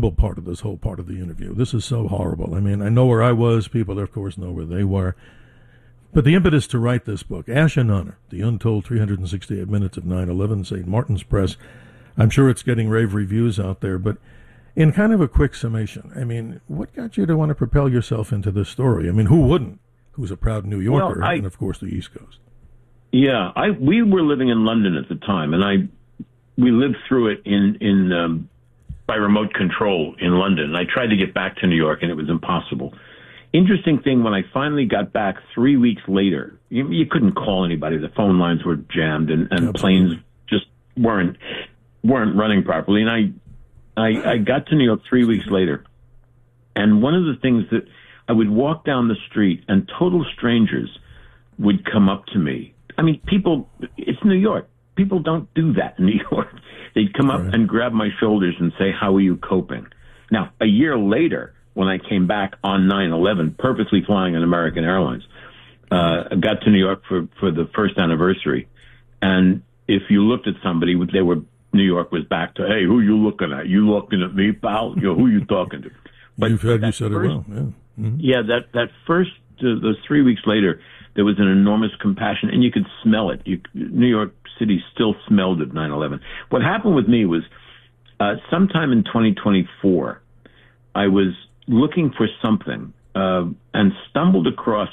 part of this whole part of the interview. This is so horrible. I mean, I know where I was. People, of course, know where they were. But the impetus to write this book, Ash and Honor, The Untold 368 Minutes of 9/11, St. Martin's Press. I'm sure it's getting rave reviews out there, but in kind of a quick summation, I mean, what got you to want to propel yourself into this story? I mean, who wouldn't? Who's a proud New Yorker, and of course the East Coast. Yeah, we were living in London at the time, and we lived through it in by remote control in London. And I tried to get back to New York, and it was impossible. Interesting thing, when I finally got back 3 weeks later, you couldn't call anybody. The phone lines were jammed, and planes just weren't running properly. And I got to New York 3 weeks later, and one of the things that I would walk down the street, and total strangers would come up to me. I mean, people, it's New York. People don't do that in New York. They'd come up and grab my shoulders and say, "How are you coping?" Now, a year later, when I came back on 9/11, purposely flying on American Airlines, I got to New York for the first anniversary. And if you looked at somebody, New York was back to, "Hey, who you looking at? You looking at me, pal? Who you talking to?" But you said it well. Yeah, yeah, that first, those 3 weeks later, there was an enormous compassion, and you could smell it. New York City still smelled of 9/11. What happened with me was, sometime in 2024, I was looking for something and stumbled across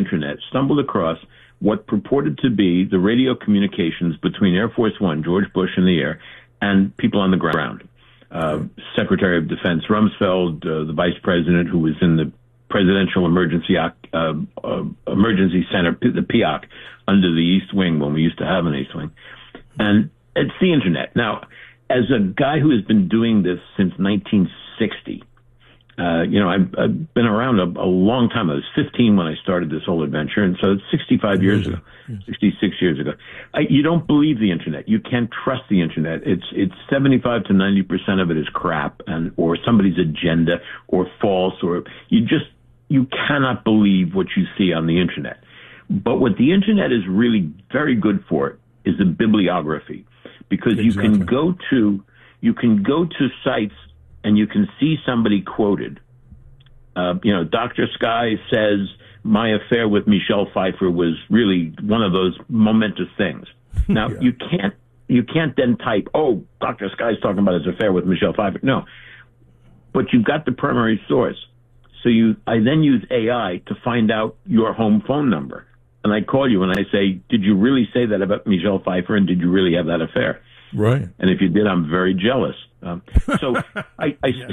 what purported to be the radio communications between Air Force One, George Bush in the air, and people on the ground. Secretary of Defense Rumsfeld, the Vice President, who was in the Presidential Emergency Center, the PEOC, under the East Wing when we used to have an East Wing. And it's the Internet. Now, as a guy who has been doing this since 1960, I've been around a long time. I was 15 when I started this whole adventure, and so it's 65 years ago, 66 years ago. You don't believe the Internet. You can't trust the Internet. It's 75 to 90% of it is crap, or somebody's agenda, or false, or you cannot believe what you see on the Internet. But what the Internet is really very good for is the bibliography, because you can go to sites and you can see somebody quoted. Dr. Sky says my affair with Michelle Pfeiffer was really one of those momentous things. Now you can't then type, "Oh, Dr. Sky's talking about his affair with Michelle Pfeiffer." No, but you've got the primary source. So I then use AI to find out your home phone number. And I call you and I say, "Did you really say that about Michelle Pfeiffer? And did you really have that affair?" Right. And if you did, I'm very jealous. So I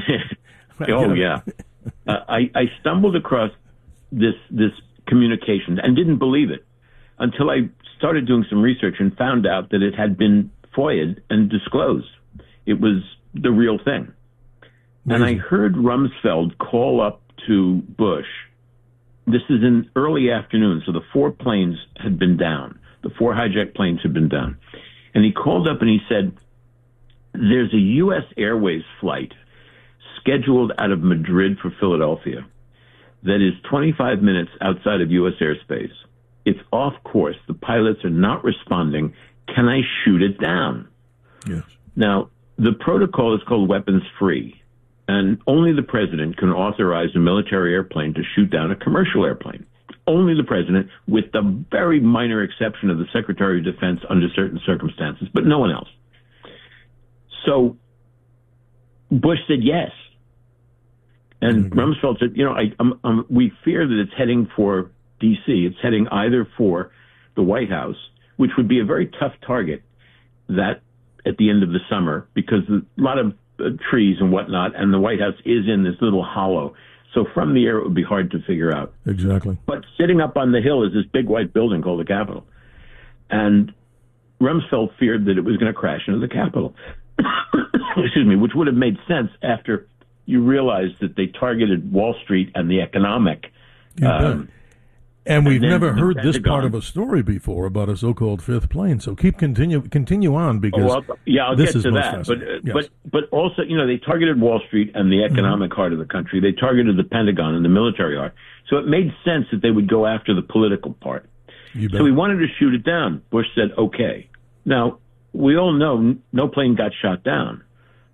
stumbled across this communication and didn't believe it until I started doing some research and found out that it had been FOIA'd and disclosed. It was the real thing. Amazing. And I heard Rumsfeld call up to Bush. This is in early afternoon, so the 4 planes had been down. The 4 hijacked planes had been down. And he called up and he said, "There's a U.S. Airways flight scheduled out of Madrid for Philadelphia that is 25 minutes outside of U.S. airspace. It's off course. The pilots are not responding. Can I shoot it down?" Yes. Now, the protocol is called weapons free, and only the president can authorize a military airplane to shoot down a commercial airplane. Only the president, with the very minor exception of the Secretary of Defense under certain circumstances, but no one else. So Bush said yes. And Rumsfeld said, we fear that it's heading for D.C. It's heading either for the White House, which would be a very tough target that at the end of the summer, because a lot of trees and whatnot, and the White House is in this little hollow. So from the air, it would be hard to figure out. Exactly. But sitting up on the hill is this big white building called the Capitol. And Rumsfeld feared that it was going to crash into the Capitol. Excuse me, which would have made sense after you realized that they targeted Wall Street and the economic. And we've never heard this part of a story before about a so-called fifth plane. So continue on, because I'll this get to that. But also, they targeted Wall Street and the economic heart of the country. They targeted the Pentagon and the military heart. So it made sense that they would go after the political part. So he wanted to shoot it down. Bush said, okay. Now, we all know no plane got shot down.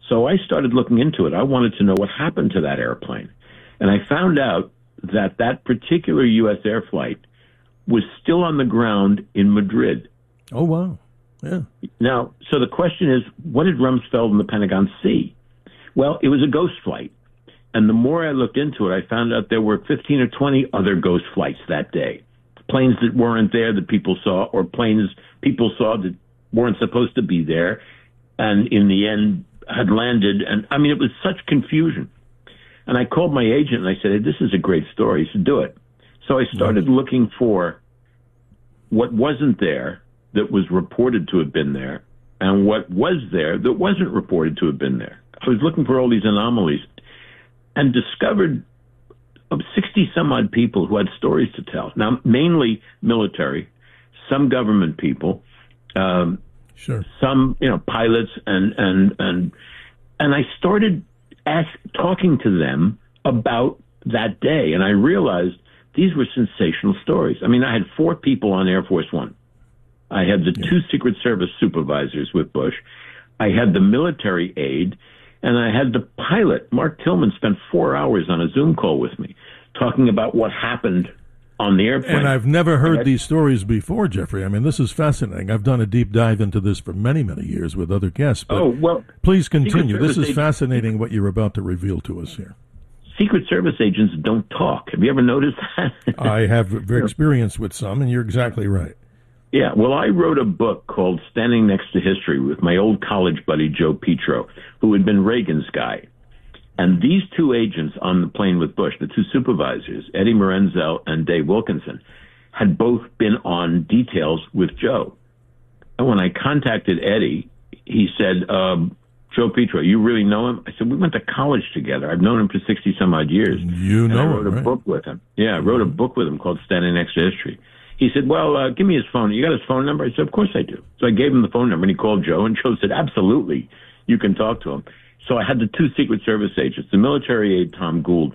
So I started looking into it. I wanted to know what happened to that airplane. And I found out that that particular U.S. air flight was still on the ground in Madrid. Oh, wow. Yeah. Now, so the question is, what did Rumsfeld and the Pentagon see? Well, it was a ghost flight. And the more I looked into it, I found out there were 15 or 20 other ghost flights that day. Planes that weren't there that people saw, or planes people saw that weren't supposed to be there, and in the end had landed. And I mean, it was such confusion. And I called my agent and I said, hey, this is a great story. He said, do it. So I started looking for what wasn't there that was reported to have been there, and what was there that wasn't reported to have been there. I was looking for all these anomalies and discovered 60 some odd people who had stories to tell. Now, mainly military, some government people, sure, some pilots, and I started talking to them about that day, and I realized these were sensational stories. I mean, I had 4 people on Air Force One. I had the 2 Secret Service supervisors with Bush. I had the military aide, and I had the pilot. Mark Tillman spent 4 hours on a Zoom call with me talking about what happened on the airplane. And I've never heard these stories before, Jeffrey. I mean, this is fascinating. I've done a deep dive into this for many, many years with other guests. But please continue. This is fascinating what you're about to reveal to us here. Secret Service agents don't talk. Have you ever noticed that? I have experience with some, and you're exactly right. Yeah, well, I wrote a book called Standing Next to History with my old college buddy, Joe Petro, who had been Reagan's guy. And these 2 agents on the plane with Bush, the 2 supervisors, Eddie Morenzel and Dave Wilkinson, had both been on details with Joe. And when I contacted Eddie, he said, Joe Petro, you really know him? I said, we went to college together. I've known him for 60 some odd years. You know him, I wrote a book with him. Yeah, I wrote a book with him called Standing Next to History. He said, well, give me his phone. You got his phone number? I said, of course I do. So I gave him the phone number, and he called Joe, and Joe said, absolutely, you can talk to him. So I had the 2 Secret Service agents, the military aide, Tom Gould,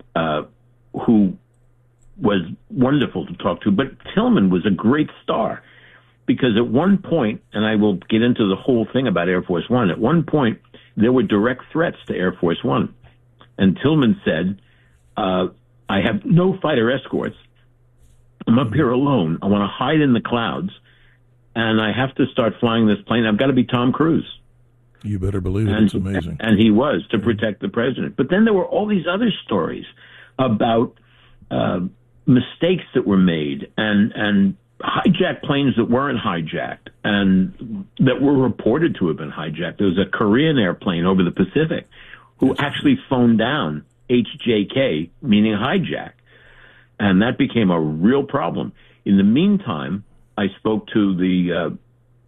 who was wonderful to talk to, but Tillman was a great star, because at one point, and I will get into the whole thing about Air Force One, at one point, there were direct threats to Air Force One. And Tillman said, I have no fighter escorts. I'm up here alone. I want to hide in the clouds, and I have to start flying this plane. I've got to be Tom Cruise. You better believe it. It's amazing. And he was, to protect the president. But then there were all these other stories about mistakes that were made and hijacked planes that weren't hijacked and that were reported to have been hijacked. There was a Korean airplane over the Pacific who actually phoned down HJK, meaning hijack. And that became a real problem. In the meantime, I spoke to the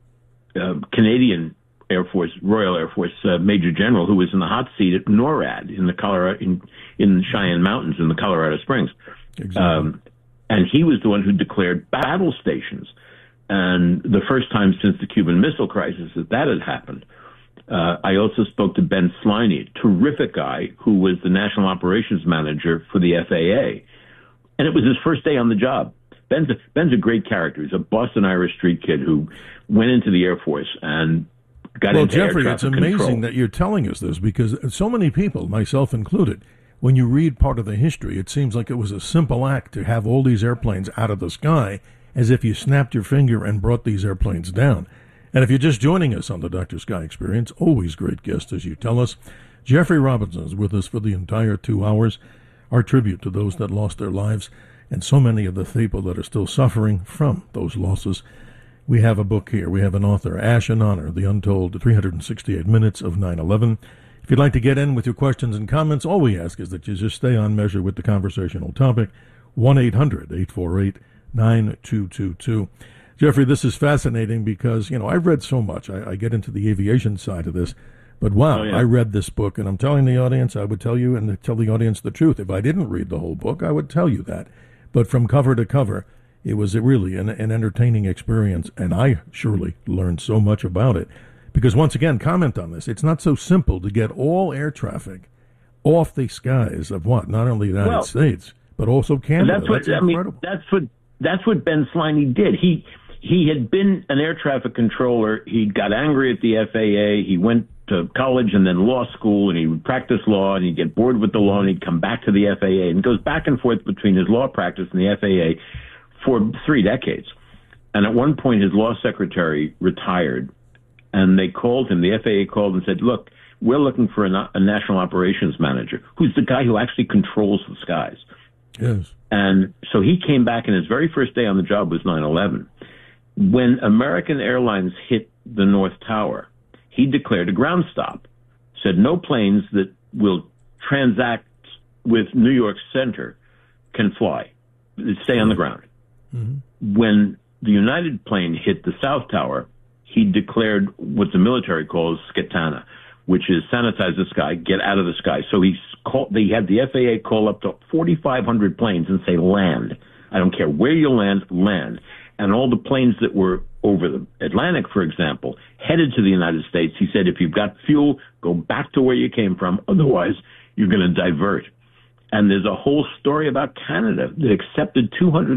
Canadian Air Force, Royal Air Force Major General, who was in the hot seat at NORAD in the Colorado, in the Cheyenne Mountains in the Colorado Springs. Exactly. And he was the one who declared battle stations. And the first time since the Cuban Missile Crisis that had happened. I also spoke to Ben Sliney, a terrific guy who was the National Operations Manager for the FAA. And it was his first day on the job. Ben's a great character. He's a Boston Irish street kid who went into the Air Force and got into Jeffrey, air it's traffic amazing control. that you're telling us this, because so many people, myself included, when you read part of the history, it seems like it was a simple act to have all these airplanes out of the sky, as if you snapped your finger and brought these airplanes down. And if you're just joining us on the Dr. Sky Experience, always great guest, as you tell us, Jeffrey Robinson is with us for the entire 2 hours. Our tribute to those that lost their lives and so many of the people that are still suffering from those losses. We have a book here. We have an author, Ash and Honor, The Untold 368 Minutes of 9/11. If you'd like to get in with your questions and comments, all we ask is that you just stay on measure with the conversational topic, 1-800-848-9222. Jeffrey, this is fascinating because, I've read so much. I get into the aviation side of this. But wow, I read this book, and I'm telling the audience, I would tell you and tell the audience the truth. If I didn't read the whole book, I would tell you that. But from cover to cover, it was really an entertaining experience, and I surely learned so much about it. Because once again, comment on this. It's not so simple to get all air traffic off the skies of not only the United States, but also Canada. That's incredible. That's what Ben Sliney did. He had been an air traffic controller. He got angry at the FAA. He went to college and then law school, and he would practice law, and he'd get bored with the law, and he'd come back to the FAA, and goes back and forth between his law practice and the FAA for 3 decades. And at one point, his law secretary retired, and they called him. The FAA called and said, look, we're looking for a national operations manager, who's the guy who actually controls the skies. Yes. And so he came back, and his very first day on the job was 9/11. When American Airlines hit the North Tower, he declared a ground stop, said no planes that will transact with New York Center can fly. Stay on the ground. Mm-hmm. When the United plane hit the South Tower, he declared what the military calls Skitana, which is sanitize the sky, get out of the sky. So they had the FAA call up to 4,500 planes and say, land. I don't care where you land, land. And all the planes that were over the Atlantic, for example, headed to the United States, he said, if you've got fuel, go back to where you came from. Otherwise, you're going to divert. And there's a whole story about Canada that accepted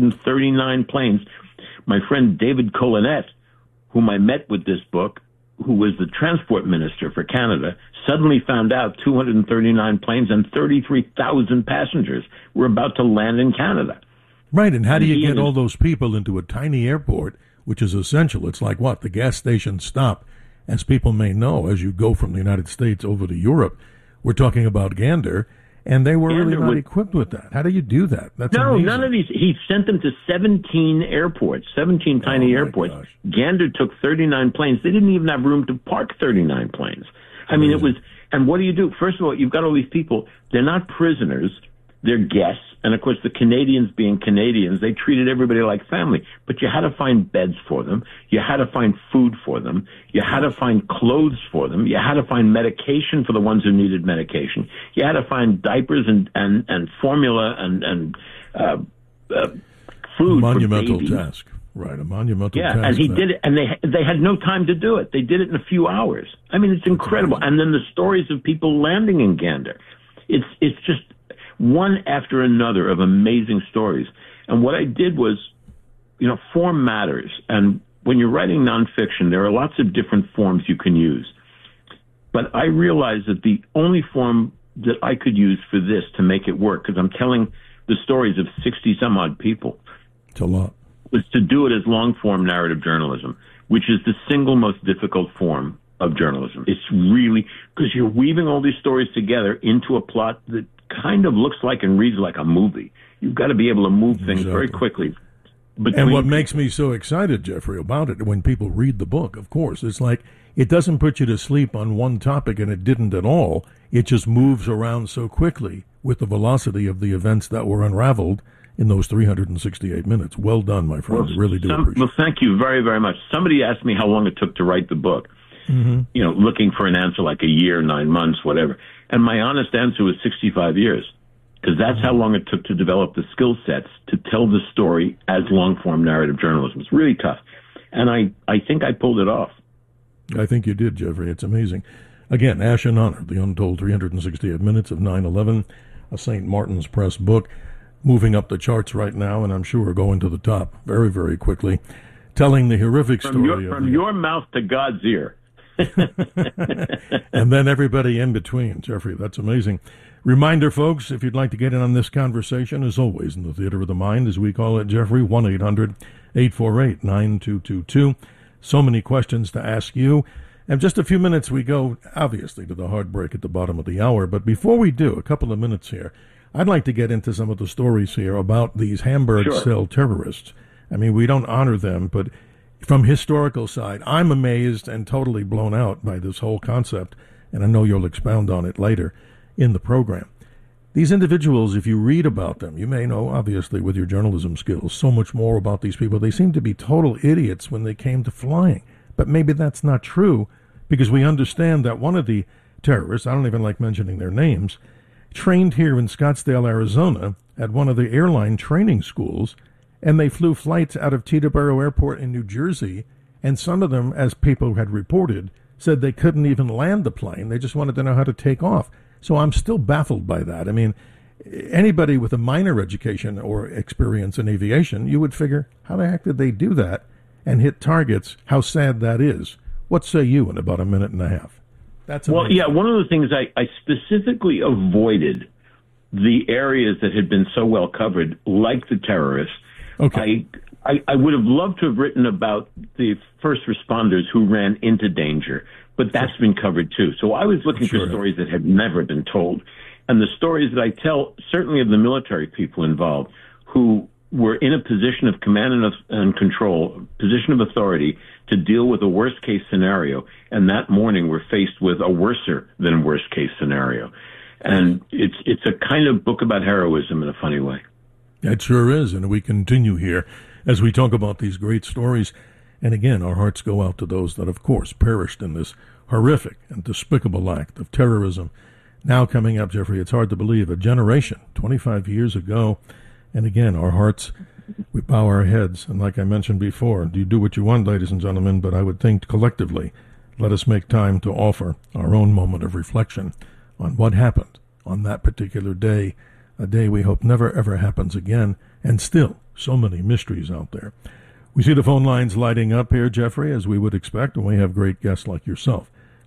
239 planes. My friend David Colinet, whom I met with this book, who was the transport minister for Canada, suddenly found out 239 planes and 33,000 passengers were about to land in Canada. Right, and how do you get all those people into a tiny airport, which is essential? It's like what? The gas station stop, as people may know, as you go from the United States over to Europe. We're talking about Gander, and they were really not equipped with that. How do you do that? That's amazing. None of these. He sent them to 17 airports, 17 tiny airports. Gosh. Gander took 39 planes. They didn't even have room to park 39 planes. I mean, it was, and what do you do? First of all, you've got all these people. They're not prisoners. They're guests. And of course, the Canadians being Canadians, they treated everybody like family. But you had to find beds for them. You had to find food for them. You had to find clothes for them. You had to find medication for the ones who needed medication. You had to find diapers and formula and food. Monumental task. Right, a monumental task. Yeah, and he did it, and they had no time to do it. They did it in a few hours. I mean, it's incredible. And then the stories of people landing in Gander. It's just one after another of amazing stories. And what I did was, form matters. And when you're writing nonfiction, there are lots of different forms you can use. But I realized that the only form that I could use for this to make it work, because I'm telling the stories of 60 some odd people. It's a lot. Was to do it as long-form narrative journalism, which is the single most difficult form of journalism. It's really, because you're weaving all these stories together into a plot that kind of looks like and reads like a movie. You've got to be able to move things very quickly. And what makes me so excited, Jeffrey, about it, when people read the book, of course, it's like it doesn't put you to sleep on one topic, and it didn't at all. It just moves around so quickly with the velocity of the events that were unraveled in those 368 minutes. Well done, my friend. I really do appreciate it. Well, thank you very, very much. Somebody asked me how long it took to write the book. Mm-hmm. Looking for an answer like a year, 9 months, whatever. And my honest answer was 65 years, because that's how long it took to develop the skill sets to tell the story as long-form narrative journalism. It's really tough. And I think I pulled it off. I think you did, Jeffrey. It's amazing. Again, Ash and Honor, The Untold 368 Minutes of 9/11, a St. Martin's Press book, moving up the charts right now, and I'm sure going to the top very, very quickly, telling the horrific story from your mouth to God's ear. And then everybody in between, Jeffrey. That's amazing. Reminder, folks, if you'd like to get in on this conversation, as always, in the Theater of the Mind, as we call it, Jeffrey, 1-800-848-9222. So many questions to ask you. In just a few minutes, we go, obviously, to the hard break at the bottom of the hour. But before we do, a couple of minutes here, I'd like to get into some of the stories here about these Hamburg cell terrorists. I mean, we don't honor them, but from historical side, I'm amazed and totally blown out by this whole concept, and I know you'll expound on it later in the program. These individuals, if you read about them, you may know, obviously, with your journalism skills, so much more about these people. They seem to be total idiots when they came to flying. But maybe that's not true, because we understand that one of the terrorists, I don't even like mentioning their names, trained here in Scottsdale, Arizona, at one of the airline training schools, and they flew flights out of Teterboro Airport in New Jersey, and some of them, as people had reported, said they couldn't even land the plane. They just wanted to know how to take off. So I'm still baffled by that. I mean, anybody with a minor education or experience in aviation, you would figure, how the heck did they do that and hit targets? How sad that is. What say you in about a minute and a half? Well, yeah, one of the things I specifically avoided the areas that had been so well covered, like the terrorists. Okay. I would have loved to have written about the first responders who ran into danger, but that's been covered too. So I was looking for stories that had never been told. And the stories that I tell, certainly of the military people involved, who were in a position of command and control, position of authority to deal with a worst case scenario. And that morning were faced with a worser than worst case scenario. And it's a kind of book about heroism in a funny way. It sure is. And we continue here as we talk about these great stories. And again, our hearts go out to those that, of course, perished in this horrific and despicable act of terrorism. Now coming up, Jeffrey, it's hard to believe, a generation, 25 years ago. And again, our hearts, we bow our heads. And like I mentioned before, you do what you want, ladies and gentlemen, but I would think collectively, let us make time to offer our own moment of reflection on what happened on that particular day, a day we hope never ever happens again, and still so many mysteries out there. We see the phone lines lighting up here, Jeffrey, as we would expect, and we have great guests like yourself.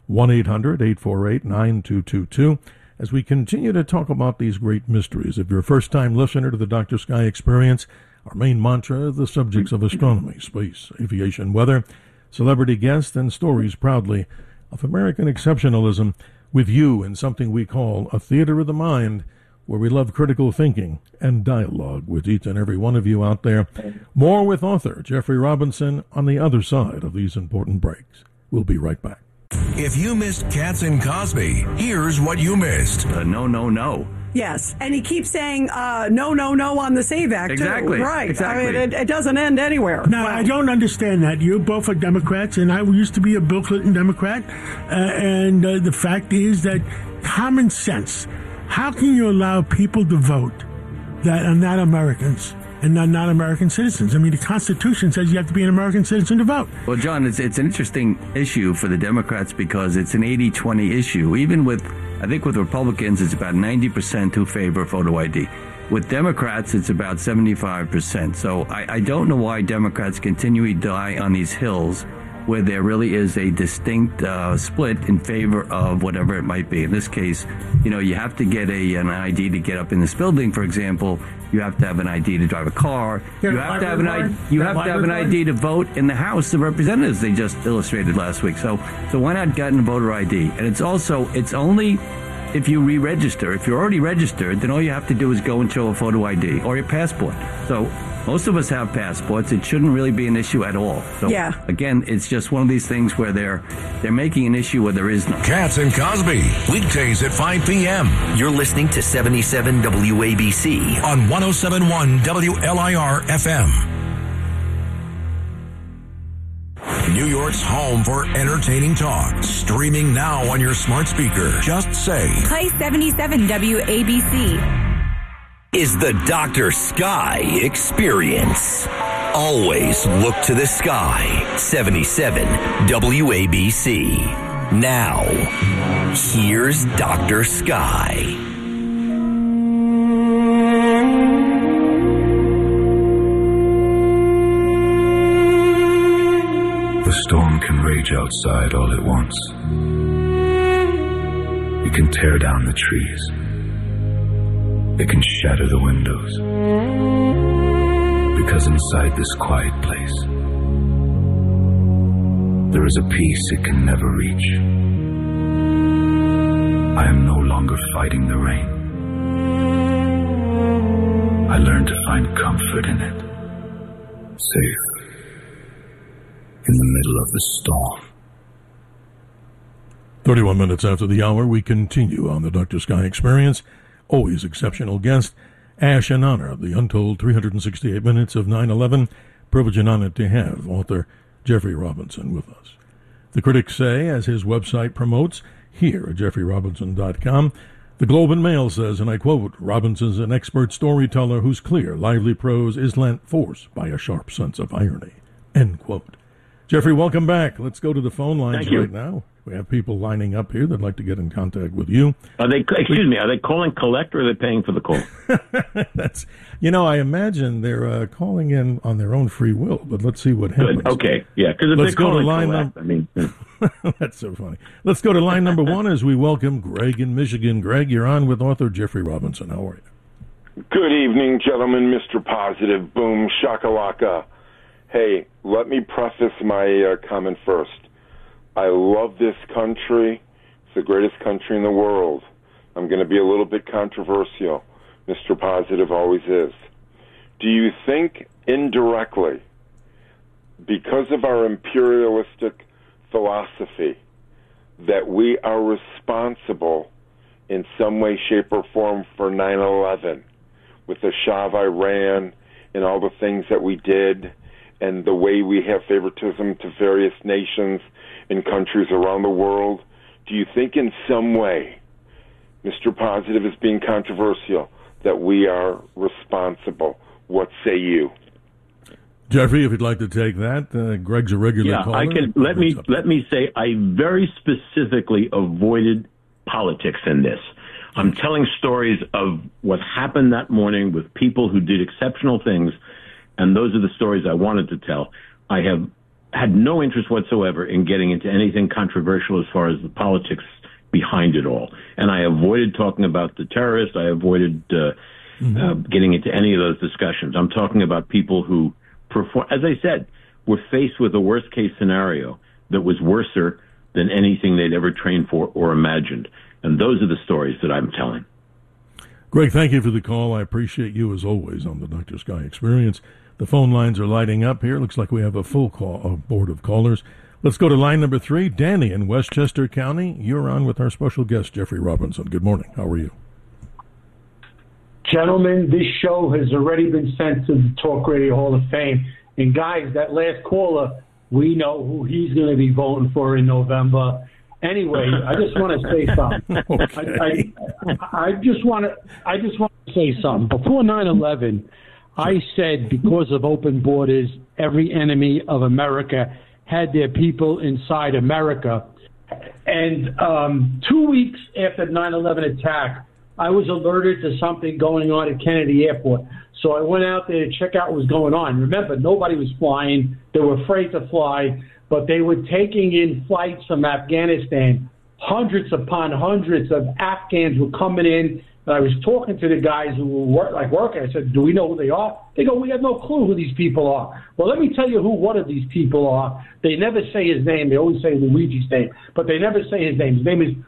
1-800-848-9222. As we continue to talk about these great mysteries, if you're a first-time listener to the Dr. Sky Experience, our main mantra, the subjects of astronomy, space, aviation, weather, celebrity guests, and stories proudly of American exceptionalism, with you in something we call a theater of the mind, where we love critical thinking and dialogue with each and every one of you out there. More with author Jeffrey Robinson on the other side of these important breaks. We'll be right back. If you missed Katz and Cosby, here's what you missed. No. Yes, and he keeps saying no on the SAVE Act, exactly. Too. Right. Exactly. I mean, it doesn't end anywhere. Now, I don't understand that. You both are Democrats, and I used to be a Bill Clinton Democrat. And the fact is that common sense, how can you allow people to vote that are not Americans and not American citizens? I mean, the Constitution says you have to be an American citizen to vote. Well, John, it's an interesting issue for the Democrats because it's an 80-20 issue. Even with, I think with Republicans, it's about 90% who favor photo ID. With Democrats, it's about 75%. So I don't know why Democrats continually die on these hills where there really is a distinct split in favor of whatever it might be. In this case, you have to get an ID to get up in this building, for example. You have to have an ID to drive a car. You have to have an ID to vote in the House of Representatives. They just illustrated last week. So why not get a voter ID? And it's only if you re-register. If you're already registered, then all you have to do is go and show a photo ID or your passport. So most of us have passports. It shouldn't really be an issue at all. So again, it's just one of these things where they're making an issue where there is none. Katz and Cosby, weekdays at 5 p.m. You're listening to 77 WABC on 107.1 WLIR FM. New York's home for entertaining talk. Streaming now on your smart speaker. Just say, play 77 WABC. Is the Dr. Sky Experience. Always look to the sky. 77 WABC. Now, here's Dr. Sky. The storm can rage outside all it wants. It can tear down the trees. It can shatter the windows. Because inside this quiet place, there is a peace it can never reach. I am no longer fighting the rain. I learned to find comfort in it. Safe. In the middle of the storm. 31 minutes after the hour, we continue on the Dr. Sky Experience. Always exceptional guest, Ash and Honor of the untold 368 minutes of 9/11. Privilege and honor to have author Jeffrey Robinson with us. The critics say, as his website promotes, here at jeffreyrobinson.com, the Globe and Mail says, and I quote, Robinson's an expert storyteller whose clear, lively prose is lent force by a sharp sense of irony. End quote. Jeffrey, welcome back. Let's go to the phone lines right now. We have people lining up here that'd like to get in contact with you. Are they calling collect, or are they paying for the call? That's, I imagine they're calling in on their own free will, but let's see what happens. Good. Okay, yeah, because if let's they're go to calling line collect, That's so funny. Let's go to line number 1 as we welcome Greg in Michigan. Greg, you're on with author Jeffrey Robinson. How are you? Good evening, gentlemen. Mr. Positive. Boom, shakalaka. Hey, let me preface my comment first. I love this country. It's the greatest country in the world. I'm going to be a little bit controversial. Mr. Positive always is. Do you think indirectly, because of our imperialistic philosophy, that we are responsible in some way, shape, or form for 9/11 with the Shah of Iran and all the things that we did and the way we have favoritism to various nations and countries around the world? Do you think in some way, Mr. Positive is being controversial, that we are responsible? What say you? Jeffrey, if you'd like to take that, Greg's a regular caller. Yeah, I can. Let me say, I very specifically avoided politics in this. I'm telling stories of what happened that morning with people who did exceptional things, and those are the stories I wanted to tell. I have had no interest whatsoever in getting into anything controversial as far as the politics behind it all. And I avoided talking about the terrorists. I avoided getting into any of those discussions. I'm talking about people who perform, as I said, were faced with a worst-case scenario that was worser than anything they'd ever trained for or imagined. And those are the stories that I'm telling. Greg, thank you for the call. I appreciate you, as always, on the Dr. Sky Experience. The phone lines are lighting up here. Looks like we have a full board of callers. Let's go to line number 3. Danny in Westchester County. You're on with our special guest, Jeffrey Robinson. Good morning. How are you? Gentlemen, this show has already been sent to the Talk Radio Hall of Fame. And guys, that last caller, we know who he's going to be voting for in November. Anyway, I just want to say something. Okay. I just want to say something. Before 9/11, I said because of open borders, every enemy of America had their people inside America. And 2 weeks after the 9/11 attack, I was alerted to something going on at Kennedy Airport. So I went out there to check out what was going on. Remember, nobody was flying. They were afraid to fly, but they were taking in flights from Afghanistan. Hundreds upon hundreds of Afghans were coming in. And I was talking to the guys who were working. I said, do we know who they are? They go, we have no clue who these people are. Well, let me tell you who one of these people are. They never say his name. They always say Luigi's name, but they never say his name. His name is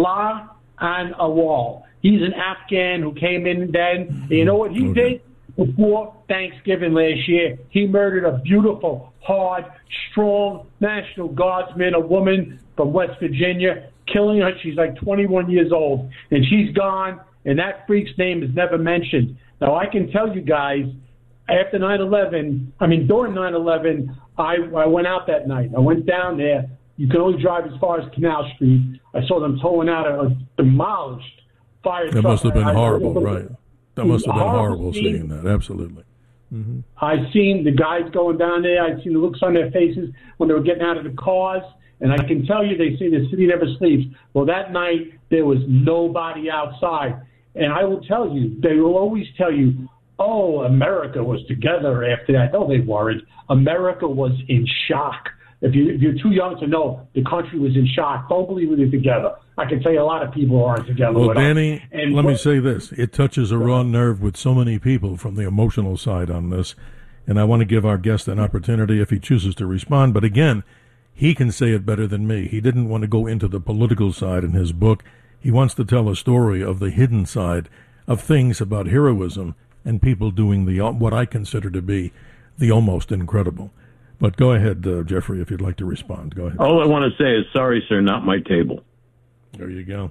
La An Awal. He's an Afghan who came in then. And you know what he did? Before Thanksgiving last year, he murdered a beautiful, hard, strong National Guardsman, a woman from West Virginia, killing her. She's like 21 years old, and she's gone, and that freak's name is never mentioned. Now, I can tell you guys, after 9/11, during 9/11, I went out that night. I went down there. You can only drive as far as Canal Street. I saw them towing out a demolished fire truck. That must have been horrible, right? That must have been horrible seeing that, absolutely. Mm-hmm. I seen the guys going down there. I seen the looks on their faces when they were getting out of the cars. And I can tell you, they say the city never sleeps. Well, that night, there was nobody outside. And I will tell you, they will always tell you, oh, America was together after that. No, they weren't. America was in shock. If you're too young to know, the country was in shock. Don't believe we were together. I can tell you a lot of people aren't together. Well, Danny, let me say this. It touches a raw nerve with so many people from the emotional side on this. And I want to give our guest an opportunity if he chooses to respond. But again, he can say it better than me. He didn't want to go into the political side in his book. He wants to tell a story of the hidden side of things about heroism and people doing what I consider to be the almost incredible. But go ahead, Jeffrey, if you'd like to respond. Go ahead. All I want to say is, sorry, sir, not my table. There you go.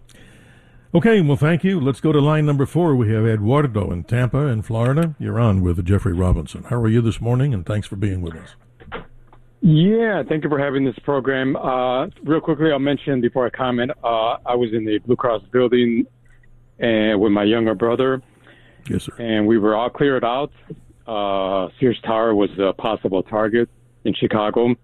Okay, well, thank you. Let's go to line number 4. We have Eduardo in Tampa in Florida. You're on with Jeffrey Robinson. How are you this morning, and thanks for being with us. Yeah, thank you for having this program. Real quickly, I'll mention before I comment, I was in the Blue Cross building with my younger brother. Yes, sir. And we were all cleared out. Sears Tower was a possible target in Chicago.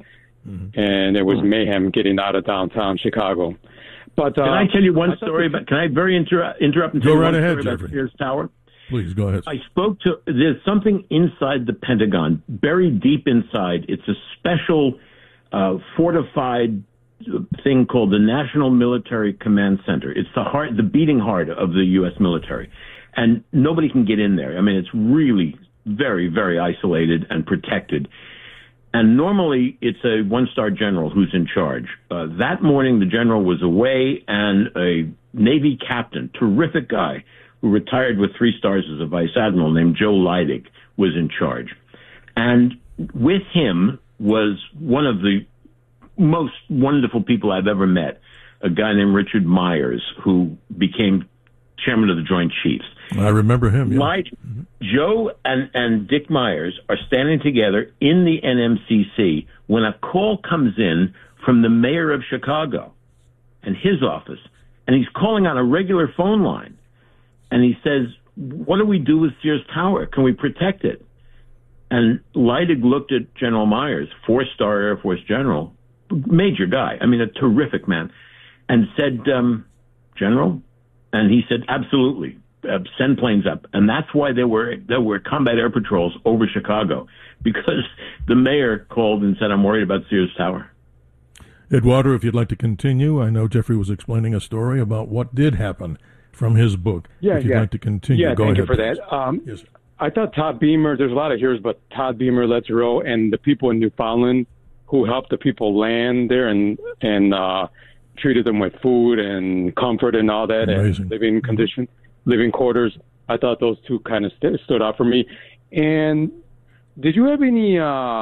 and there was mayhem getting out of downtown Chicago. But can I tell you one story? Can I interrupt and tell Go you right one ahead, story about Jeffrey. Sears Tower? Please go ahead. I spoke to. There's something inside the Pentagon, buried deep inside. It's a special fortified thing called the National Military Command Center. It's the beating heart of the U.S. military, and nobody can get in there. I mean, it's really very, very isolated and protected. And normally it's a one-star general who's in charge. That morning, the general was away, and a Navy captain, terrific guy, who retired with 3 stars as a vice admiral, named Joe Leidig, was in charge. And with him was one of the most wonderful people I've ever met, a guy named Richard Myers, who became chairman of the Joint Chiefs. I remember him. Yeah. Joe and Dick Myers are standing together in the NMCC when a call comes in from the mayor of Chicago and his office, and he's calling on a regular phone line. And he says, what do we do with Sears Tower? Can we protect it? And Leidig looked at General Myers, 4-star Air Force general, major guy, I mean, a terrific man, and said, General? And he said, absolutely, send planes up. And that's why there were combat air patrols over Chicago, because the mayor called and said, I'm worried about Sears Tower. Eduardo, if you'd like to continue, I know Jeffrey was explaining a story about what did happen from his book. If you'd like to continue, go thank ahead. you for that. Yes, I thought Todd Beamer, there's a lot of heroes, but Todd Beamer, Let's Row, and the people in Newfoundland who helped the people land there and treated them with food and comfort and all that, amazing. And living condition, living quarters. I thought those two kind of stood out for me. And did you have any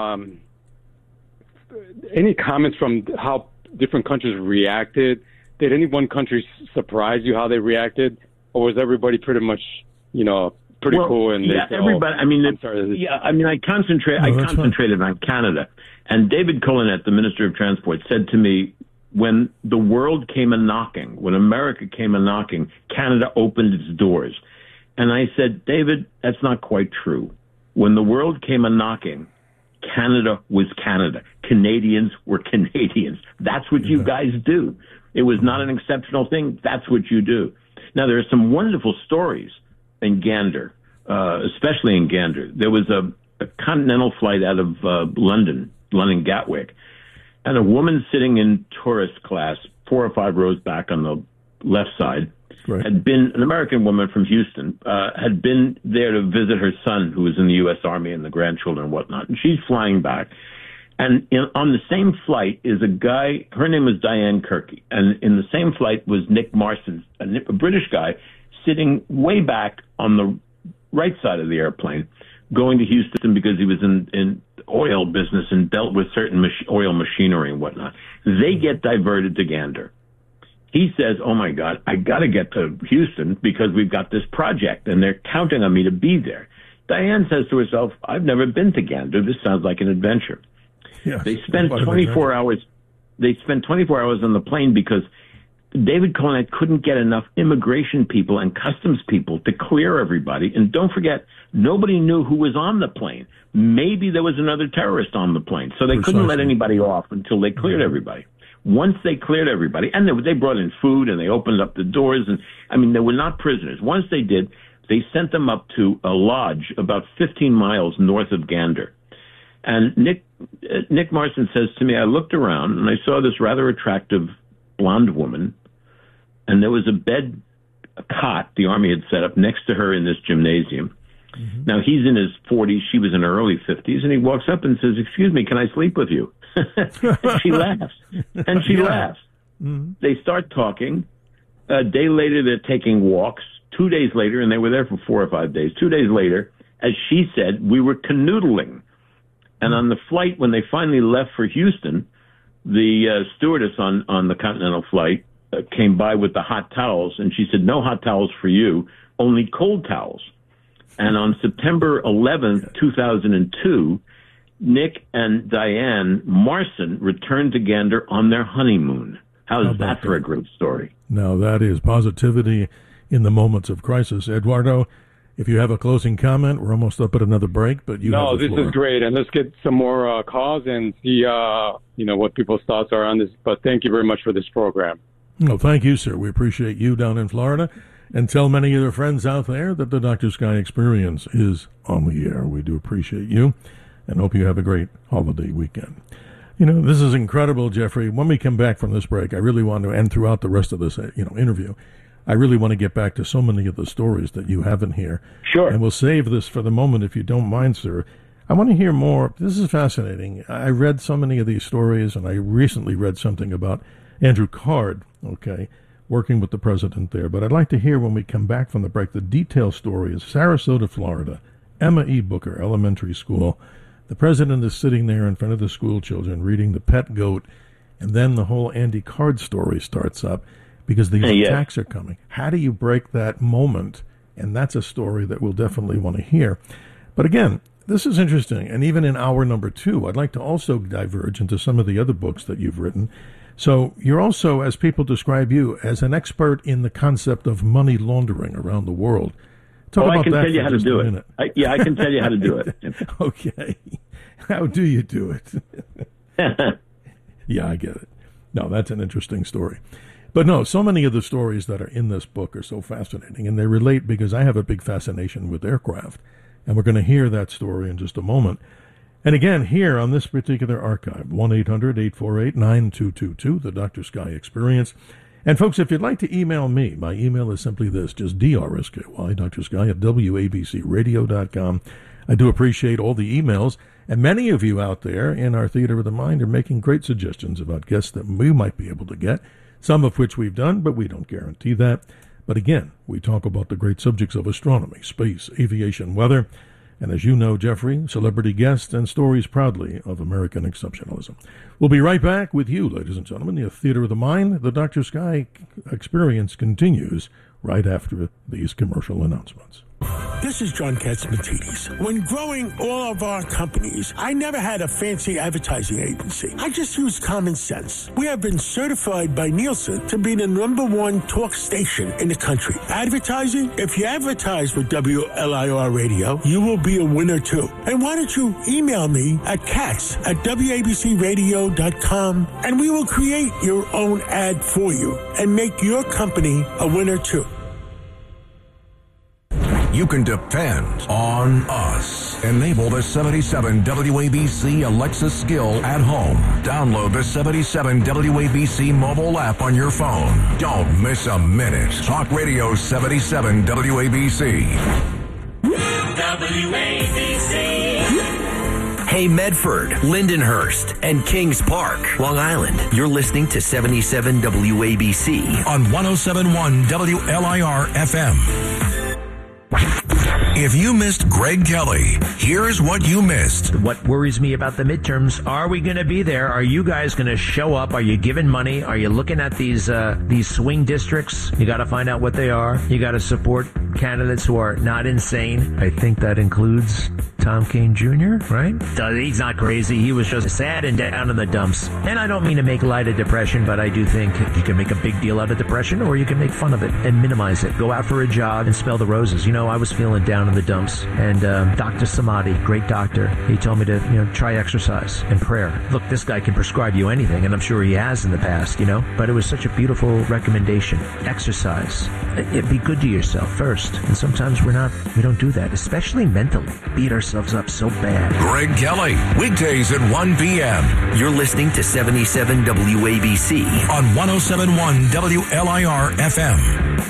comments from how different countries reacted? Did any one country surprise you how they reacted, or was everybody pretty much, pretty cool? And everybody. I mean, I concentrated on Canada, and David Cullinet, the Minister of Transport, said to me, when the world came a-knocking, when America came a-knocking, Canada opened its doors. And I said, David, that's not quite true. When the world came a-knocking, Canada was Canada. Canadians were Canadians. That's what you guys do. It was not an exceptional thing. That's what you do. Now, there are some wonderful stories in Gander, especially in Gander. There was a continental flight out of London Gatwick, and a woman sitting in tourist class, 4 or 5 rows back on the left side, had been an American woman from Houston, had been there to visit her son, who was in the U.S. Army, and the grandchildren and whatnot. And she's flying back. And on the same flight is a guy, her name was Diane Kirky. And in the same flight was Nick Marston, a British guy, sitting way back on the right side of the airplane, going to Houston because he was in oil business and dealt with certain oil machinery and whatnot. They get diverted to Gander. He says, oh, my God, I got to get to Houston because we've got this project, and they're counting on me to be there. Diane says to herself, I've never been to Gander. This sounds like an adventure. Yes, they spent 24 hours. They spent 24 hours on the plane because David Cullinet couldn't get enough immigration people and customs people to clear everybody. And don't forget, nobody knew who was on the plane. Maybe there was another terrorist on the plane, so they couldn't let anybody off until they cleared everybody. Once they cleared everybody, and they brought in food and they opened up the doors, and I mean, they were not prisoners. Once they did, they sent them up to a lodge about 15 miles north of Gander. And Nick Marston says to me, I looked around and I saw this rather attractive blonde woman, and there was a cot the Army had set up next to her in this gymnasium. Mm-hmm. Now, he's in his 40s, she was in her early 50s, and he walks up and says, excuse me, can I sleep with you? And she laughs. And she laughs. Mm-hmm. They start talking. A day later, they're taking walks. 2 days later, and they were there for 4 or 5 days. 2 days later, as she said, we were canoodling. And on the flight, when they finally left for Houston, the stewardess on the Continental flight came by with the hot towels, and she said, no hot towels for you, only cold towels. And on September 11th, 2002, Nick and Diane Marston returned to Gander on their honeymoon. How's that for a great story? Now, that is positivity in the moments of crisis. Eduardo, if you have a closing comment, we're almost up at another break, but you have the this floor. is great, and let's get some more calls and see, what people's thoughts are on this. But thank you very much for this program. No, thank you, sir. We appreciate you down in Florida. And tell many of your friends out there that the Dr. Sky Experience is on the air. We do appreciate you and hope you have a great holiday weekend. This is incredible, Jeffrey. When we come back from this break, I really want to, and throughout the rest of this interview, I really want to get back to so many of the stories that you have in here. Sure. And we'll save this for the moment if you don't mind, sir. I want to hear more. This is fascinating. I read so many of these stories, and I recently read something about Andrew Card, working with the president there. But I'd like to hear when we come back from the break the detailed story of Sarasota, Florida, Emma E. Booker Elementary School. The president is sitting there in front of the school children reading The Pet Goat, and then the whole Andy Card story starts up because these attacks are coming. How do you break that moment? And that's a story that we'll definitely want to hear. But again, this is interesting. And even in hour number 2, I'd like to also diverge into some of the other books that you've written. So you're also, as people describe you, as an expert in the concept of money laundering around the world. Talk about I can that tell you for how to just do a it. minute. I can tell you how to do it. Okay. How do you do it? Yeah, I get it. No, that's an interesting story. But no, so many of the stories that are in this book are so fascinating, and they relate because I have a big fascination with aircraft, and we're going to hear that story in just a moment. And again, here on this particular archive, 1-800-848-9222, the Dr. Sky Experience. And folks, if you'd like to email me, my email is simply this, just DRSKY, Dr. Sky at WABCRadio.com. I do appreciate all the emails, and many of you out there in our Theater of the Mind are making great suggestions about guests that we might be able to get, some of which we've done, but we don't guarantee that. But again, we talk about the great subjects of astronomy, space, aviation, weather, and as you know, Jeffrey, celebrity guests and stories proudly of American exceptionalism. We'll be right back with you, ladies and gentlemen. The Theater of the Mind, the Dr. Sky Experience continues right after these commercial announcements. This is John Katzmatidis. When growing all of our companies, I never had a fancy advertising agency. I just used common sense. We have been certified by Nielsen to be the #1 talk station in the country. Advertising? If you advertise with WLIR Radio, you will be a winner too. And why don't you email me at katz@wabcradio.com and we will create your own ad for you and make your company a winner too. You can depend on us. Enable the 77 WABC Alexa skill at home. Download the 77 WABC mobile app on your phone. Don't miss a minute. Talk Radio 77 WABC. WABC. Hey, Medford, Lindenhurst, and Kings Park, Long Island. You're listening to 77 WABC on 107.1 WLIR FM. If you missed Greg Kelly, here's what you missed. What worries me about the midterms, are we going to be there? Are you guys going to show up? Are you giving money? Are you looking at these swing districts? You got to find out what they are. You got to support candidates who are not insane. I think that includes Tom Kean Jr., right? He's not crazy. He was just sad and down in the dumps. And I don't mean to make light of depression, but I do think you can make a big deal out of depression, or you can make fun of it and minimize it. Go out for a jog and smell the roses. I was feeling down in the dumps, and Dr. Samadhi, great doctor, he told me to try exercise and prayer. Look, this guy can prescribe you anything, and I'm sure he has in the past, but it was such a beautiful recommendation. Exercise. Be good to yourself first, and sometimes we don't do that, especially mentally. Beat ourselves up so bad. Greg Kelly, weekdays at 1 p.m. You're listening to 77 WABC on 107.1 WLIR FM.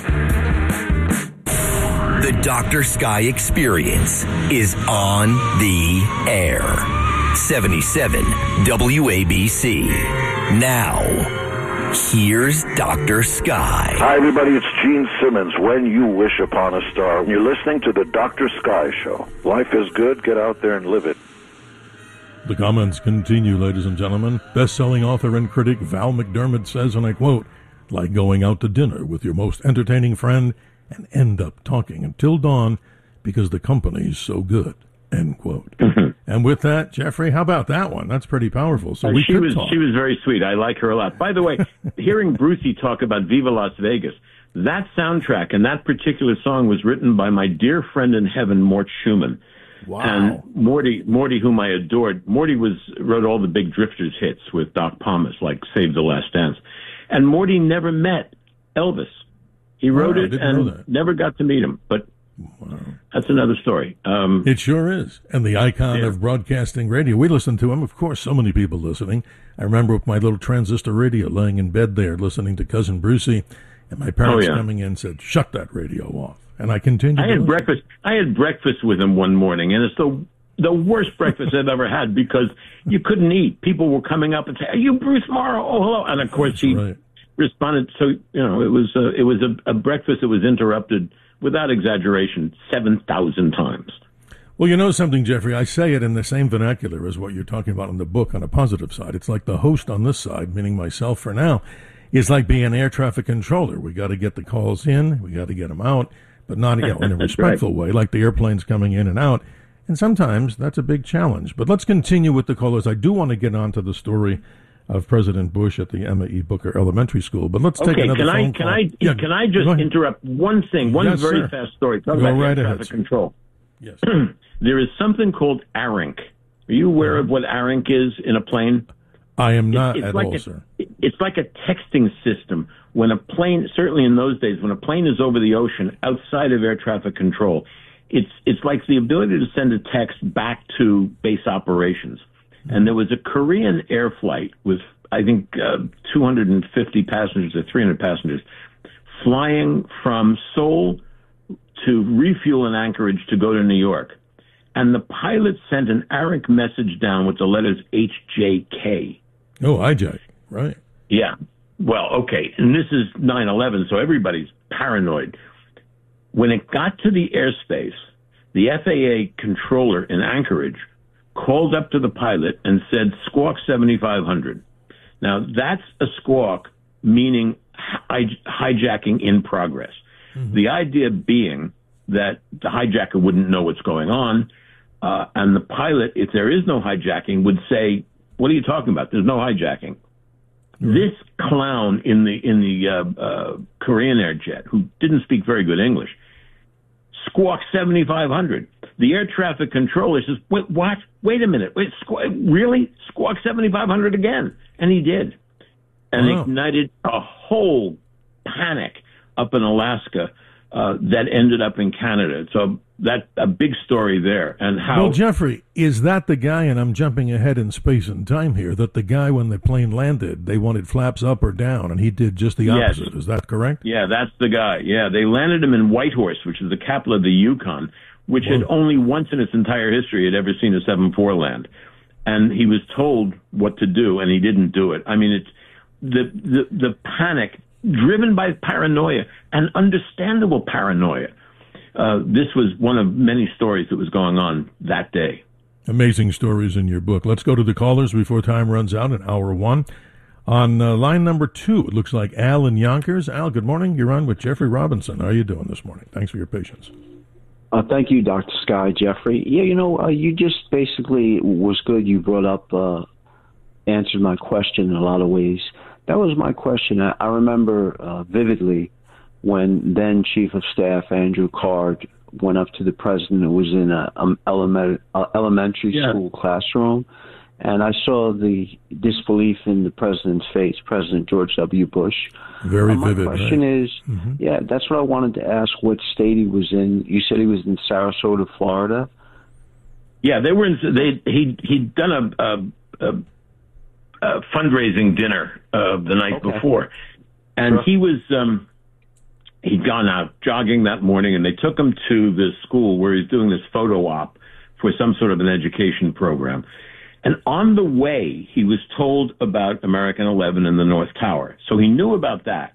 The Dr. Sky Experience is on the air. 77 WABC. Now, here's Dr. Sky. Hi, everybody. It's Gene Simmons. When you wish upon a star. You're listening to the Dr. Sky Show. Life is good. Get out there and live it. The comments continue, ladies and gentlemen. Best-selling author and critic Val McDermott says, and I quote, "Like going out to dinner with your most entertaining friend and end up talking until dawn because the company's so good," end quote. And with that, Jeffrey, how about that one? That's pretty powerful. So she was very sweet. I like her a lot. By the way, hearing Brucey talk about Viva Las Vegas, That soundtrack and that particular song was written by my dear friend in heaven, Mort Schumann. Wow. And Morty, whom I adored, Morty wrote all the big Drifters hits with Doc Pomus, like Save the Last Dance. And Morty never met Elvis. He wrote it and never got to meet him. But that's another story. It sure is. And the icon of broadcasting radio. We listened to him, of course, so many people listening. I remember with my little transistor radio laying in bed there, listening to Cousin Brucey, and my parents coming in and said, "Shut that radio off." And I continued. I had breakfast with him one morning, and it's the worst breakfast I've ever had because you couldn't eat. People were coming up and saying, "Are you Bruce Morrow? Oh, hello!" And of course he responded. So it was a breakfast that was interrupted, without exaggeration, 7,000 times. Well, you know something, Jeffrey? I say it in the same vernacular as what you're talking about in the book on a positive side. It's like the host on this side, meaning myself for now, is like being an air traffic controller. We got to get the calls in, we got to get them out, but not in a respectful way, like the airplanes coming in and out. And sometimes that's a big challenge. But let's continue with the callers. I do want to get on to the story of President Bush at the Emma E. Booker Elementary School. But let's take another phone call. Can I just interrupt one thing, very fast story? Talk about air traffic control. Yes. There is something called ARINC. Are you aware of what ARINC is in a plane? I am not at all, sir. It's like a texting system. When a plane, certainly in those days, when a plane is over the ocean outside of air traffic control, it's like the ability to send a text back to base operations. And there was a Korean air flight with, I think, 250 passengers or 300 passengers flying from Seoul to refuel in Anchorage to go to New York. And the pilot sent an ARINC message down with the letters HJK. Oh, hijack, right. Yeah. Well, okay. And this is 9/11, so everybody's paranoid. When it got to the airspace, the FAA controller in Anchorage called up to the pilot and said, "Squawk 7500." Now, that's a squawk, meaning hijacking in progress. Mm-hmm. The idea being that the hijacker wouldn't know what's going on, and the pilot, if there is no hijacking, would say, "What are you talking about? There's no hijacking." Mm-hmm. This clown in the Korean Air jet, who didn't speak very good English, squawked 7500. The air traffic controller says, "Wait, what? Wait a minute. Wait, really? Squawk 7500 again?" And he did. And ignited a whole panic up in Alaska that ended up in Canada. So that's a big story there. And how... Well, Jeffrey, is that the guy, and I'm jumping ahead in space and time here, that the guy, when the plane landed, they wanted flaps up or down, and he did just the opposite. Yes. Is that correct? Yeah, that's the guy. Yeah, they landed him in Whitehorse, which is the capital of the Yukon, which had only once in its entire history had ever seen a 7-4 land. And he was told what to do, and he didn't do it. I mean, it's the panic driven by paranoia, and understandable paranoia. This was one of many stories that was going on that day. Amazing stories in your book. Let's go to the callers before time runs out in hour one. On line number 2, it looks like Al in Yonkers. Al, good morning. You're on with Jeffrey Robinson. How are you doing this morning? Thanks for your patience. Thank you, Dr. Sky, Jeffrey. Yeah, you just basically was good. You brought up, answered my question in a lot of ways. That was my question. I remember vividly when then Chief of Staff Andrew Card went up to the president. It was in an elementary school classroom, and I saw the disbelief in the president's face, President George W. Bush. Very vivid. My question is, that's what I wanted to ask, what state he was in. You said he was in Sarasota, Florida? Yeah, they were he'd done a fundraising dinner the night before, and he was he'd gone out jogging that morning, and they took him to the school where he's doing this photo op for some sort of an education program. And on the way, he was told about American 11 and the North Tower, so he knew about that.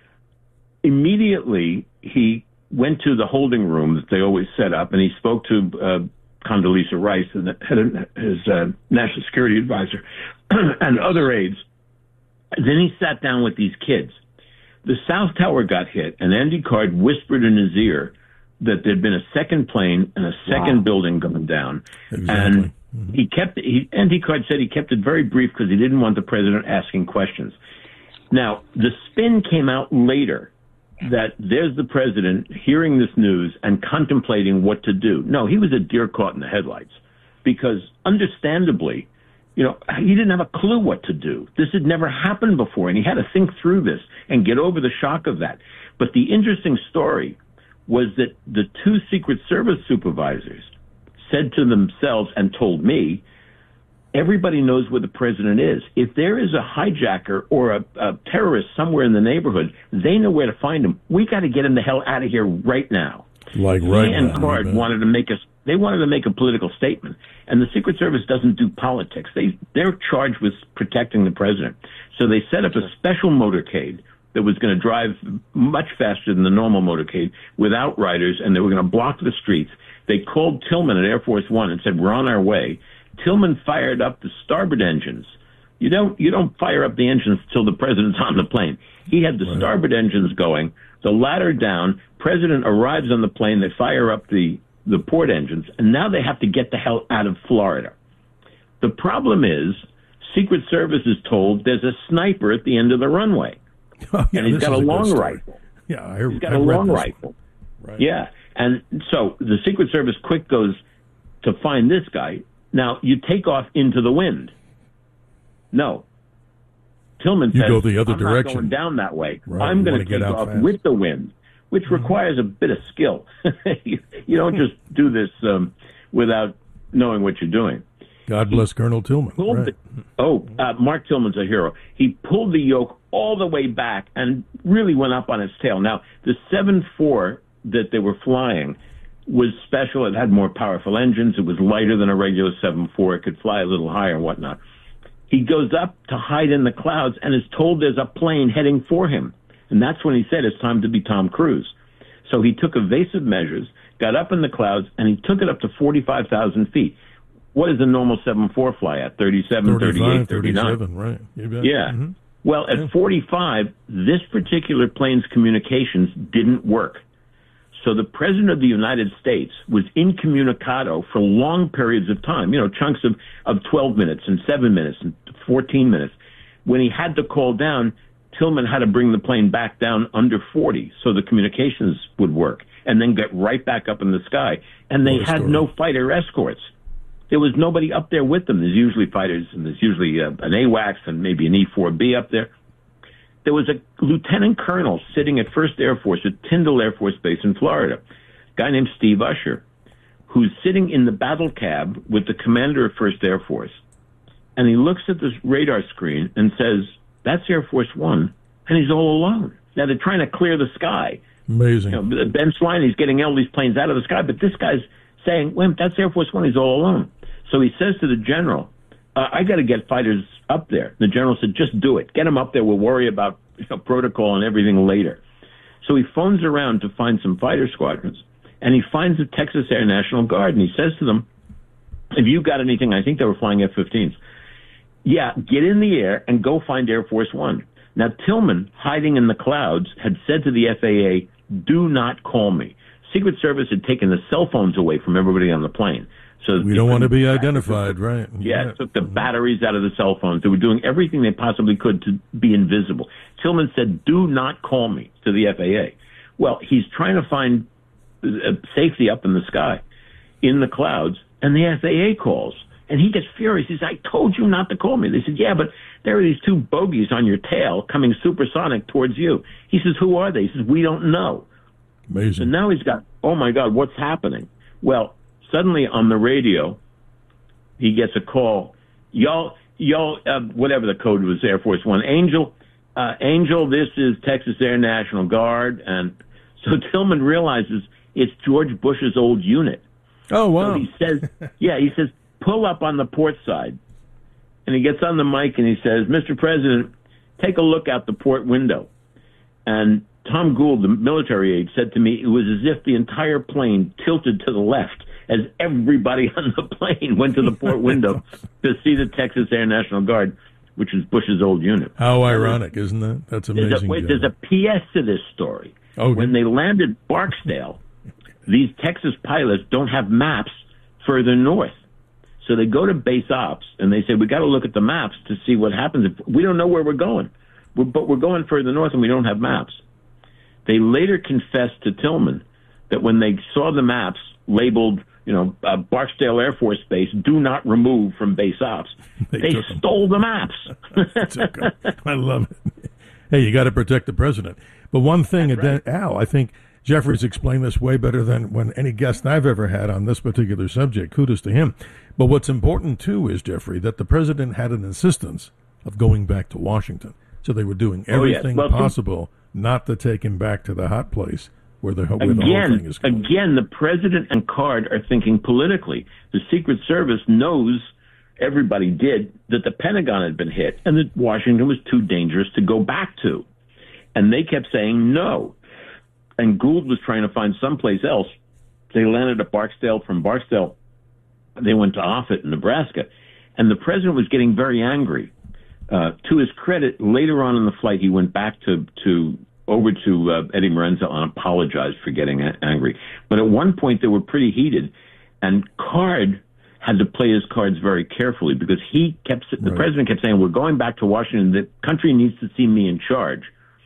Immediately, he went to the holding room that they always set up, and he spoke to Condoleezza Rice, his national security advisor, and other aides. Then he sat down with these kids. The South Tower got hit, and Andy Card whispered in his ear that there'd been a second plane and a second building going down. Exactly. And Andy Card said he kept it very brief because he didn't want the president asking questions. Now, the spin came out later that there's the president hearing this news and contemplating what to do. No, he was a deer caught in the headlights because, understandably, he didn't have a clue what to do. This had never happened before, and he had to think through this and get over the shock of that. But the interesting story was that the two Secret Service supervisors said to themselves and told me, everybody knows where the president is. If there is a hijacker or a terrorist somewhere in the neighborhood, they know where to find him. We got to get him the hell out of here right now. Like right now. And Card wanted to make a political statement. And the Secret Service doesn't do politics. They're charged with protecting the president. So they set up a special motorcade that was going to drive much faster than the normal motorcade with outriders, and they were going to block the streets. They called Tillman at Air Force One and said, we're on our way. Tillman fired up the starboard engines. You don't fire up the engines till the president's on the plane. He had the starboard engines going, the ladder down. President arrives on the plane. They fire up the port engines, and now they have to get the hell out of Florida. The problem is, Secret Service is told there's a sniper at the end of the runway, and he's got a long rifle. Yeah, he's got a long rifle. Right. Yeah, and so the Secret Service quick goes to find this guy. Now, you take off into the wind. No. Tillman says, go the other I'm direction. not going down that way. Right. I'm going to take off with the wind, which requires a bit of skill. You don't just do this without knowing what you're doing. God bless Colonel Tillman. Right. Mark Tillman's a hero. He pulled the yoke all the way back and really went up on its tail. Now, the 7-4 that they were flying was special. It had more powerful engines. It was lighter than a regular 7-4. It could fly a little higher and whatnot. He goes up to hide in the clouds and is told there's a plane heading for him. And that's when he said it's time to be Tom Cruise. So he took evasive measures, got up in the clouds, and he took it up to 45,000 feet. What does a normal 7-4 fly at? 37, 38, 39? 37, right. You bet. Yeah. Mm-hmm. Well, at 45, this particular plane's communications didn't work. So the President of the United States was incommunicado for long periods of time, chunks of 12 minutes and 7 minutes and 14 minutes. When he had to call down, Tillman had to bring the plane back down under 40 so the communications would work and then get right back up in the sky. And they had no fighter escorts. There was nobody up there with them. There's usually fighters, and there's usually an AWACS and maybe an E-4B up there. There was a lieutenant colonel sitting at 1st Air Force at Tyndall Air Force Base in Florida, a guy named Steve Usher, who's sitting in the battle cab with the commander of 1st Air Force. And he looks at this radar screen and says, that's Air Force One, and he's all alone. Now, they're trying to clear the sky. Amazing. Ben Swiney's getting all these planes out of the sky, but this guy's saying, wait, that's Air Force One, he's all alone. So he says to the general, I got to get fighters up there. The general said, just do it. Get them up there. We'll worry about protocol and everything later. So he phones around to find some fighter squadrons, and he finds the Texas Air National Guard, and he says to them, have you got anything? I think they were flying F-15s. Yeah, get in the air and go find Air Force One. Now, Tillman, hiding in the clouds, had said to the FAA, do not call me. Secret Service had taken the cell phones away from everybody on the plane. So we don't want to be identified, right? Yeah, took the batteries out of the cell phones. They were doing everything they possibly could to be invisible. Tillman said, do not call me to the FAA. Well, he's trying to find safety up in the sky, in the clouds, and the FAA calls. And he gets furious. He says, I told you not to call me. They said, yeah, but there are these two bogies on your tail coming supersonic towards you. He says, who are they? He says, we don't know. Amazing. And now he's got, oh, my God, what's happening? Well, suddenly on the radio, he gets a call. Y'all, whatever the code was, Air Force One. Angel, this is Texas Air National Guard. And so Tillman realizes it's George Bush's old unit. Oh, wow. So he says, pull up on the port side. And he gets on the mic and he says, Mr. President, take a look out the port window. And Tom Gould, the military aide, said to me, it was as if the entire plane tilted to the left as everybody on the plane went to the port window to see the Texas Air National Guard, which is Bush's old unit. How ironic, isn't that? That's amazing. There's a PS to this story. Okay. When they landed Barksdale, these Texas pilots don't have maps further north. So they go to base ops, and they say, we got to look at the maps to see what happens. If we don't know where we're going, but we're going further north, and we don't have maps. They later confessed to Tillman that when they saw the maps labeled, Barksdale Air Force Base, do not remove from base ops, they stole the maps. I love it. Hey, you got to protect the president. But one thing, Al, I think Jeffrey's explained this way better than when any guest I've ever had on this particular subject. Kudos to him. But what's important, too, is, Jeffrey, that the president had an insistence of going back to Washington. So they were doing everything possible not to take him back to the hot place where the whole thing is going. Again, the president and Card are thinking politically. The Secret Service knows, everybody did, that the Pentagon had been hit and that Washington was too dangerous to go back to. And they kept saying no. And Gould was trying to find someplace else. They landed at Barksdale. From Barksdale, they went to Offutt in Nebraska. And the president was getting very angry. To his credit, later on in the flight, he went back over to Eddie Marenzo and apologized for getting angry. But at one point, they were pretty heated. And Card had to play his cards very carefully because the president kept saying, we're going back to Washington. The country needs to see me in charge.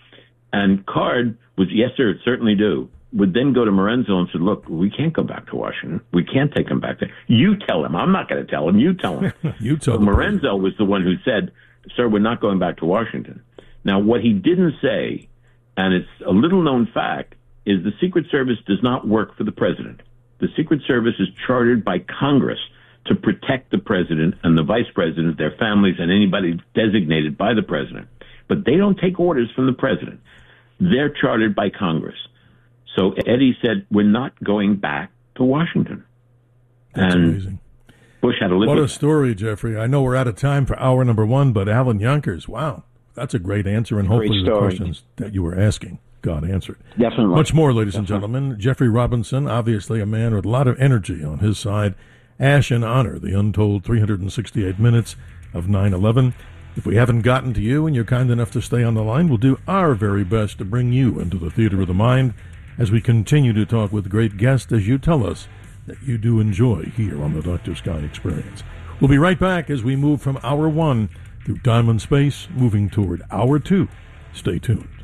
And Card was, yes, sir, certainly do, would then go to Marenzo and said, look, we can't go back to Washington. We can't take him back there. You tell him. I'm not going to tell him. You tell him. You tell him. Marenzo was the one who said, sir, we're not going back to Washington. Now, what he didn't say, and it's a little-known fact, is the Secret Service does not work for the president. The Secret Service is chartered by Congress to protect the president and the vice president, their families, and anybody designated by the president. But they don't take orders from the president. They're chartered by Congress. So Eddie said, we're not going back to Washington. That's amazing. Bush had to live What with a story, Jeffrey. I know we're out of time for hour number one, but Alan Yonkers, wow, that's a great answer, and hopefully the questions that you were asking got answered. Definitely. Much more, ladies and gentlemen. Jeffrey Robinson, obviously a man with a lot of energy on his side. Ash and Honor, the untold 368 minutes of 9/11. If we haven't gotten to you and you're kind enough to stay on the line, we'll do our very best to bring you into the theater of the mind as we continue to talk with great guests as you tell us that you do enjoy here on the Dr. Sky Experience. We'll be right back as we move from hour one through time and space, moving toward hour two. Stay tuned.